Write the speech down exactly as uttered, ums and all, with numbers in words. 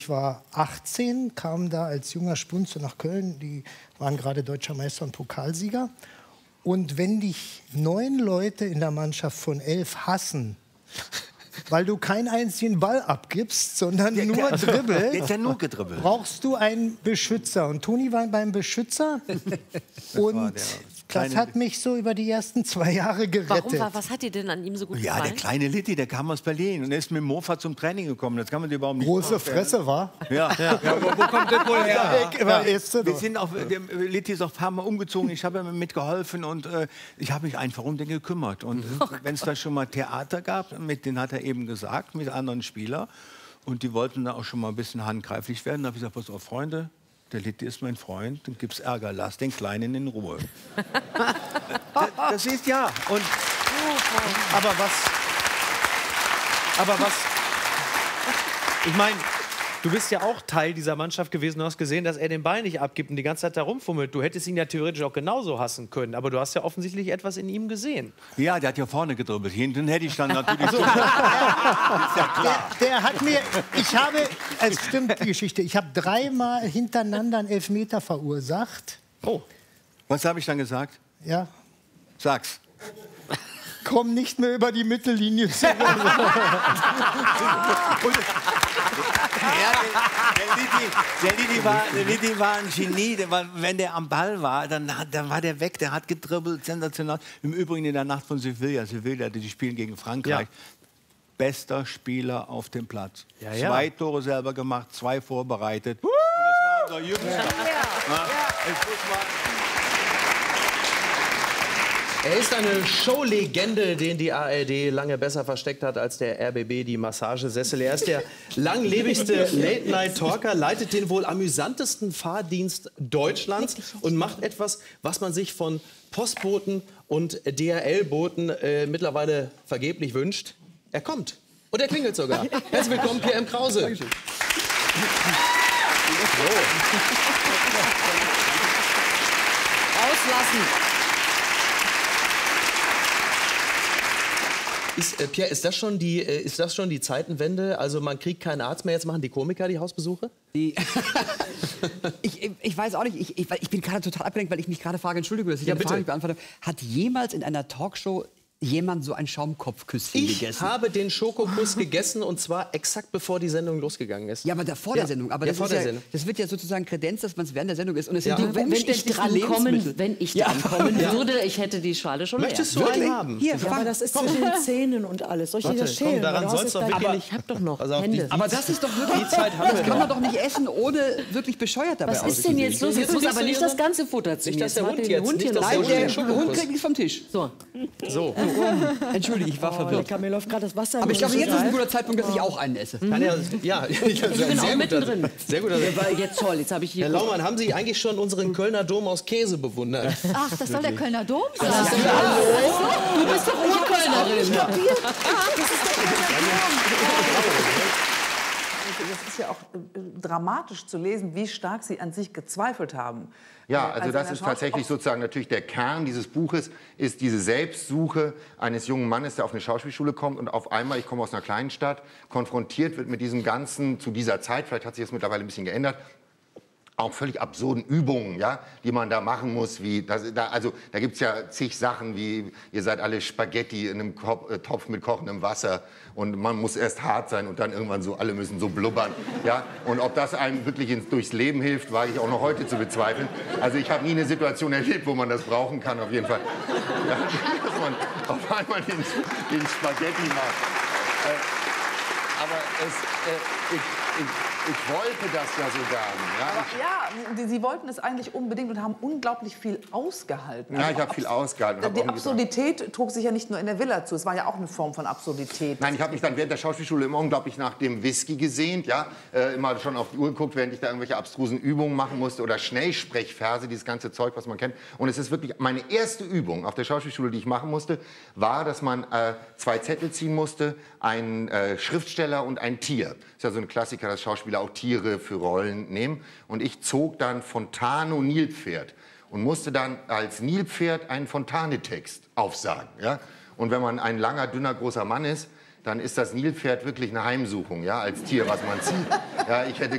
Ich war achtzehn, kam da als junger Spunze nach Köln. Die waren gerade Deutscher Meister und Pokalsieger. Und wenn dich neun Leute in der Mannschaft von elf hassen, weil du keinen einzigen Ball abgibst, sondern der, nur der, dribbelst, der, der nur gedribbelt. brauchst du einen Beschützer. Und Toni war beim Beschützer. Und das hat mich so über die ersten zwei Jahre gerettet. Warum, was hat dir denn an ihm so gut ja, gefallen? der kleine Litti, der kam aus Berlin und er ist mit dem Mofa zum Training gekommen. Das kann man dir überhaupt nicht Große vorstellen. Fresse, war? Ja, ja. ja wo, wo kommt das wohl her? Ich, ja. Ja. Wir sind auch, der Litti ist auch ein paar Mal umgezogen. Ich habe ihm mitgeholfen und äh, ich habe mich einfach um den gekümmert. Und Oh wenn es da schon mal Theater gab, mit denen hat er eben gesagt, mit anderen Spielern, und die wollten da auch schon mal ein bisschen handgreiflich werden, da habe ich gesagt, pass auf, Freunde, der Litti ist mein Freund, dann gibt's Ärger, lass den Kleinen in Ruhe. das, das ist ja. Und, aber was... Aber was... Ich meine, du bist ja auch Teil dieser Mannschaft gewesen. Du hast gesehen, dass er den Ball nicht abgibt und die ganze Zeit da rumfummelt. Du hättest ihn ja theoretisch auch genauso hassen können. Aber du hast ja offensichtlich etwas in ihm gesehen. Ja, der hat ja vorne gedribbelt. Hinten hätte ich dann natürlich... So. Ist ja klar. Der, der hat mir... Ich habe... Es stimmt die Geschichte. Ich habe dreimal hintereinander einen Elfmeter verursacht. Oh. Was habe ich dann gesagt? Ja. Sag's. Komm nicht mehr über die Mittellinie. Ja, der, der, Litti, der, Litti war, der Litti war ein Genie. Der war, wenn der am Ball war, dann, dann war der weg. Der hat gedribbelt, sensationell. Im Übrigen in der Nacht von Sevilla. Sevilla, die spielen gegen Frankreich. Ja. Bester Spieler auf dem Platz. Ja, ja. Zwei Tore selber gemacht, zwei vorbereitet. Uh! Und das war unser Jüngster. Ja. Ja. Er ist eine Showlegende, den die A R D lange besser versteckt hat als der R B B die Massagesessel. Er ist der langlebigste Late-Night-Talker, leitet den wohl amüsantesten Fahrdienst Deutschlands und macht etwas, was man sich von Postboten und D H L-Boten äh, mittlerweile vergeblich wünscht. Er kommt. Und er klingelt sogar. Herzlich willkommen, Pierre M. Krause. Dankeschön. So. Auslassen. Ist, äh, Pierre, ist das, schon die, äh, ist das schon die Zeitenwende? Also man kriegt keinen Arzt mehr, jetzt machen die Komiker die Hausbesuche? Die ich, ich weiß auch nicht, ich, ich, ich bin gerade total abgelenkt, weil ich mich gerade frage, Entschuldigung, dass ich ja, eine bitte. Frage nicht beantwortet habe. Hat jemals in einer Talkshow jemand so ein Schaumkopfküsschen ich gegessen? Ich habe den Schokokuss gegessen und zwar exakt bevor die Sendung losgegangen ist. Ja, aber da vor ja. der Sendung. Aber ja, das, vor ist der ja, Sendung. das wird ja sozusagen Kredenz, dass man es während der Sendung ist. Und es ja. sind die Wenn, wenn ich dran kommen, wenn ich ja. dran kommen ja. würde, ich hätte die Schale schon Möchtest leer. du einen haben? Hier, ja, aber das ist zwischen den Zähnen und alles. Soll ich dir das schälen? Komm, daran sollst sollst du du wirklich Aber nicht... ich hab doch noch Also Hände. die, aber das ist doch wirklich... Die Zeit haben das wir kann man noch. doch nicht essen, ohne wirklich bescheuert dabei Was ist denn jetzt los? Jetzt muss aber nicht das ganze Futter zu Nicht, mir. dass der Jetzt Hund mach den jetzt- Hund nicht, hier dass noch der Nein, Hund der den Schokokuss. Hund kriegt nichts vom Tisch. So. So. Entschuldige, ich war Oh, verwirrt. lecker, mir läuft gerade das Wasser. Aber ich glaube, im jetzt ist Mund. ein guter Zeitpunkt, dass ich auch einen esse. Kann ja, ja, ich bin auch mittendrin. Sehr guter Ja, weil jetzt toll, jetzt habe ich hier... Herr Laumann, haben Sie eigentlich schon unseren Kölner Dom aus Käse bewundert? Ach, das soll der Kölner Dom sein. Du bist doch Urkölnerin. Das ist ja auch äh, dramatisch zu lesen, wie stark Sie an sich gezweifelt haben. Ja, Äh, also in das der ist Schau- tatsächlich auch- sozusagen natürlich der Kern dieses Buches, ist diese Selbstsuche eines jungen Mannes, der auf eine Schauspielschule kommt und auf einmal, ich komme aus einer kleinen Stadt, konfrontiert wird mit diesem ganzen, zu dieser Zeit, vielleicht hat sich das mittlerweile ein bisschen geändert, auch völlig absurden Übungen, ja, die man da machen muss. Wie, das, da, also, da gibt es ja zig Sachen, wie ihr seid alle Spaghetti in einem Ko äh, Topf mit kochendem Wasser und man muss erst hart sein und dann irgendwann so, alle müssen so blubbern. Ja? Und ob das einem wirklich ins, durchs Leben hilft, wage ich auch noch heute zu bezweifeln. Also ich habe nie eine Situation erlebt, wo man das brauchen kann, auf jeden Fall. Ja, dass man auf einmal den, den Spaghetti macht. Äh, aber es, äh, ich, ich, ich wollte das ja so gerne. Ja, Aber ja, die, Sie wollten es eigentlich unbedingt und haben unglaublich viel ausgehalten. Ja, Also ich habe auch viel abs- ausgehalten. hab Die auch nie gesagt- Absurdität trug sich ja nicht nur in der Villa zu. Es war ja auch eine Form von Absurdität. Nein, ich habe mich dann während der Schauspielschule immer unglaublich nach dem Whisky gesehnt, ja, äh, immer schon auf die Uhr geguckt, während ich da irgendwelche abstrusen Übungen machen musste oder Schnellsprechverse, dieses ganze Zeug, was man kennt. Und es ist wirklich meine erste Übung auf der Schauspielschule, die ich machen musste, war, dass man äh, zwei Zettel ziehen musste, einen äh, Schriftsteller und ein Tier. Das ist ja so ein Klassiker, dass Schauspieler auch Tiere für Rollen nehmen. Und ich zog dann Fontano Nilpferd und musste dann als Nilpferd einen Fontane-Text aufsagen, ja. Und wenn man ein langer, dünner, großer Mann ist, dann ist das Nilpferd wirklich eine Heimsuchung, ja, als Tier, was man zieht. Ja, ich hätte